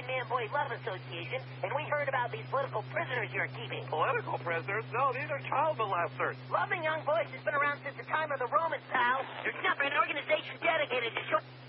Indian Man Boy Love Association, and we heard about these political prisoners you're keeping. Political prisoners? No, these are child molesters. Loving Young Boys has been around since the time of the Romans, pal. There's never an organization dedicated to show...